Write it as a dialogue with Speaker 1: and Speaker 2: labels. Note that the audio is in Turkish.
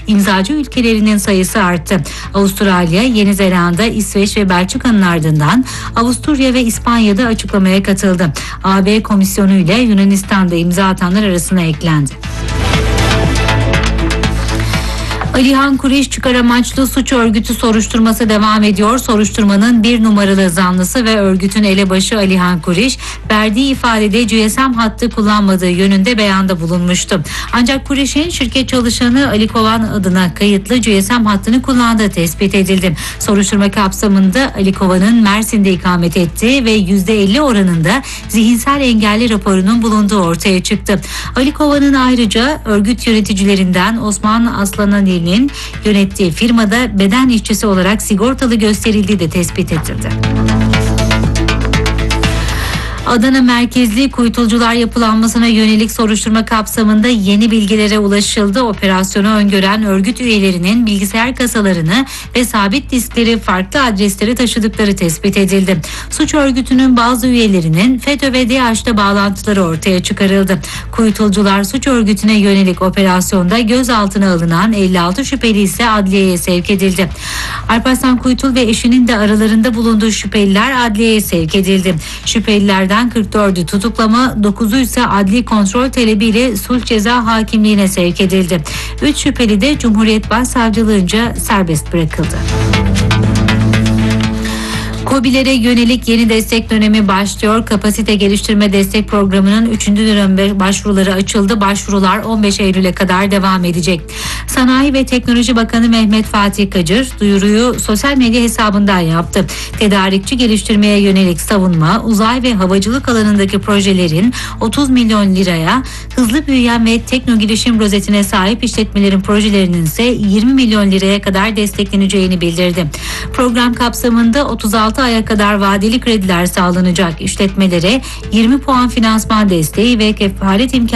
Speaker 1: İmzacı ülkelerinin sayısı arttı. Avustralya, Yeni Zelanda, İsveç ve Belçika'nın ardından Avusturya ve İspanya'da açıklamaya katıldı. AB Komisyonu ile Yunanistan'da imza atanlar arasına eklendi. Alihan Kureş çıkar amaçlı suç örgütü soruşturması devam ediyor. Soruşturmanın 1 numaralı zanlısı ve örgütün elebaşı Alihan Kureş verdiği ifadede GSM hattı kullanmadığı yönünde beyanda bulunmuştu. Ancak Kureş'in şirket çalışanı Ali Kovan adına kayıtlı GSM hattını kullandığı tespit edildi. Soruşturma kapsamında Ali Kovan'ın Mersin'de ikamet ettiği ve %50 oranında zihinsel engelli raporunun bulunduğu ortaya çıktı. Ali Kovan'ın ayrıca örgüt yöneticilerinden Osman Aslanani'nin yönettiği firmada beden işçisi olarak sigortalı gösterildiği de tespit edildi. Adana merkezli kuytulcular yapılanmasına yönelik soruşturma kapsamında yeni bilgilere ulaşıldı. Operasyonu öngören örgüt üyelerinin bilgisayar kasalarını ve sabit diskleri farklı adreslere taşıdıkları tespit edildi. Suç örgütünün bazı üyelerinin FETÖ ve DAEŞ'te bağlantıları ortaya çıkarıldı. Kuytulcular suç örgütüne yönelik operasyonda gözaltına alınan 56 şüpheli ise adliyeye sevk edildi. Alparslan Kuytul ve eşinin de aralarında bulunduğu şüpheliler adliyeye sevk edildi. Şüphelilerden 44'ü tutuklama, 9'u ise adli kontrol talebiyle sulh ceza hakimliğine sevk edildi. 3 şüpheli de Cumhuriyet Başsavcılığınca serbest bırakıldı. KOBİ'lere yönelik yeni destek dönemi başlıyor. Kapasite geliştirme destek programının 3. dönem başvuruları açıldı. Başvurular 15 Eylül'e kadar devam edecek. Sanayi ve Teknoloji Bakanı Mehmet Fatih Kacır duyuruyu sosyal medya hesabından yaptı. Tedarikçi geliştirmeye yönelik savunma, uzay ve havacılık alanındaki projelerin 30 milyon liraya, hızlı büyüyen ve tekno girişim rozetine sahip işletmelerin projelerinin ise 20 milyon liraya kadar destekleneceğini bildirdi. Program kapsamında 36 aya kadar vadeli krediler sağlanacak. İşletmelere 20 puan finansman desteği ve kefalet imkanı